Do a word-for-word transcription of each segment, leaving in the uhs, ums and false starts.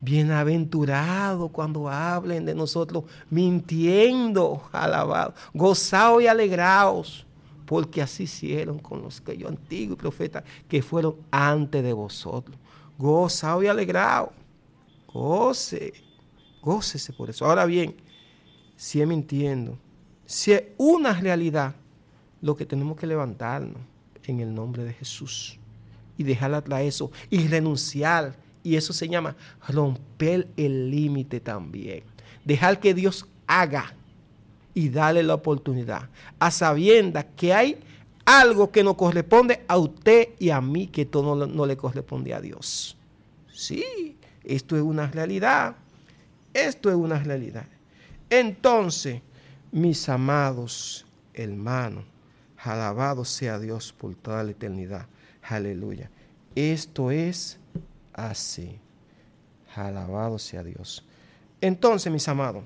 Bienaventurado cuando hablen de nosotros mintiendo, alabado. Gozaos y alegraos, porque así hicieron con los que yo antiguos profetas que fueron antes de vosotros. Gozaos y alegraos. Goce, gócese por eso. Ahora bien, si es mintiendo, si es una realidad, lo que tenemos que levantarnos en el nombre de Jesús y dejar atrás eso y renunciar. Y eso se llama romper el límite también. Dejar que Dios haga y darle la oportunidad. A sabiendas que hay algo que nos corresponde a usted y a mí que todo no, no le corresponde a Dios. Sí, esto es una realidad. Esto es una realidad. Entonces, mis amados hermanos, alabado sea Dios por toda la eternidad. Aleluya. Esto es así. Alabado sea Dios. Entonces, mis amados,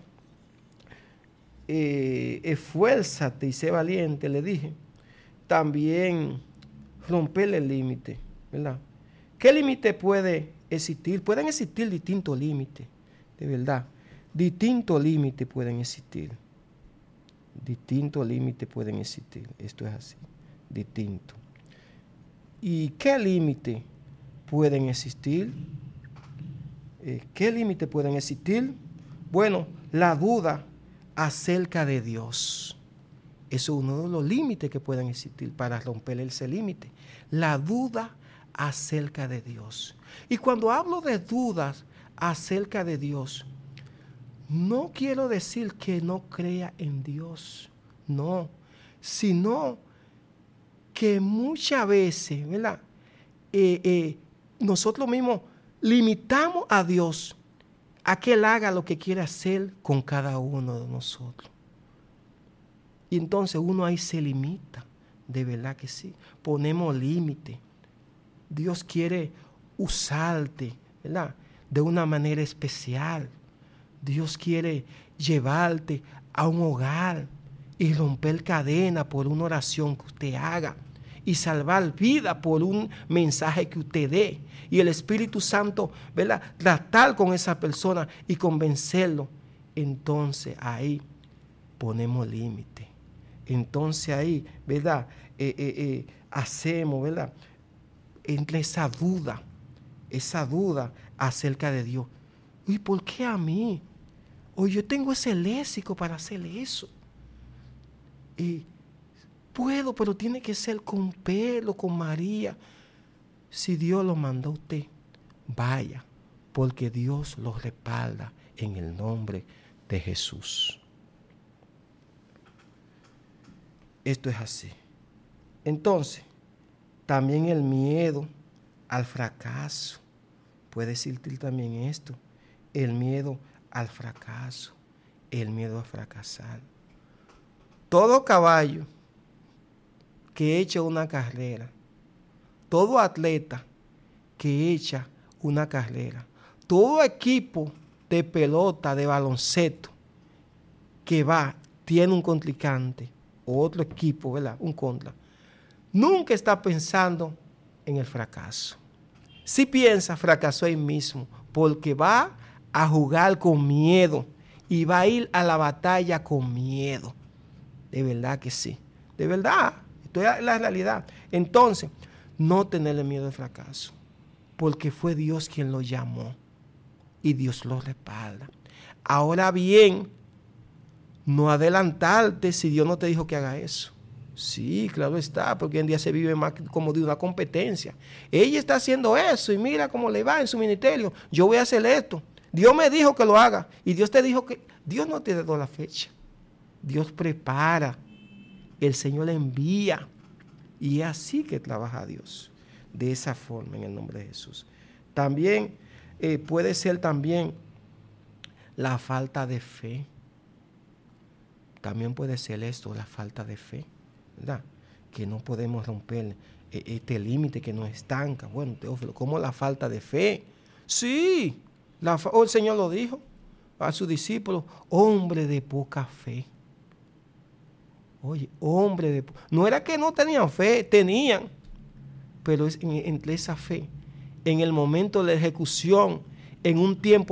eh, esfuérzate y sé valiente, le dije. También romper el límite, ¿verdad? ¿Qué límite puede existir? Pueden existir distintos límites, de verdad. Distintos límites pueden existir. Distintos límites pueden existir. Esto es así, distinto. ¿Y qué límites pueden existir? Eh, ¿Qué límites pueden existir? Bueno, la duda acerca de Dios. Eso es uno de los límites que pueden existir para romper ese límite. La duda acerca de Dios. Y cuando hablo de dudas acerca de Dios, no quiero decir que no crea en Dios, no, sino que muchas veces, ¿verdad? Eh, eh, nosotros mismos limitamos a Dios a que Él haga lo que quiere hacer con cada uno de nosotros. Y entonces uno ahí se limita, de verdad que sí. Ponemos límite. Dios quiere usarte, ¿verdad? De una manera especial. Dios quiere llevarte a un hogar y romper cadena por una oración que usted haga y salvar vida por un mensaje que usted dé. Y el Espíritu Santo, ¿verdad? Tratar con esa persona y convencerlo. Entonces ahí ponemos límite. Entonces ahí, ¿verdad? Eh, eh, eh, hacemos, ¿verdad? Entre esa duda, esa duda acerca de Dios. ¿Y por qué a mí? O yo tengo ese léxico para hacer eso. Y puedo, pero tiene que ser con Pedro, con María. Si Dios lo mandó a usted, vaya, porque Dios lo respalda en el nombre de Jesús. Esto es así. Entonces, también el miedo al fracaso. Puede existir también esto. El miedo al fracaso. El miedo a fracasar. Todo caballo que echa una carrera, todo atleta que echa una carrera, todo equipo de pelota, de baloncesto que va, tiene un contrincante, o otro equipo, ¿verdad? Un contra. Nunca está pensando en el fracaso. Si piensa, fracasó ahí mismo, porque va a jugar con miedo y va a ir a la batalla con miedo. De verdad que sí. De verdad. Esto es la realidad. Entonces, no tenerle miedo al fracaso, porque fue Dios quien lo llamó y Dios lo respalda. Ahora bien, no adelantarte si Dios no te dijo que haga eso. Sí, claro está, porque hoy en día se vive más como de una competencia. Ella está haciendo eso y mira cómo le va en su ministerio. Yo voy a hacer esto. Dios me dijo que lo haga y Dios te dijo que... Dios no te dio la fecha. Dios prepara. El Señor le envía. Y es así que trabaja Dios. De esa forma, en el nombre de Jesús. También eh, puede ser también la falta de fe. También puede ser esto, la falta de fe, ¿verdad? Que no podemos romper eh, este límite que nos estanca. Bueno, Teófilo, ¿cómo la falta de fe? Sí, la fa- oh, el Señor lo dijo a sus discípulos, hombre de poca fe. Oye, hombre de... No era que no tenían fe, tenían. Pero es en, entre esa fe, en el momento de la ejecución, en un tiempo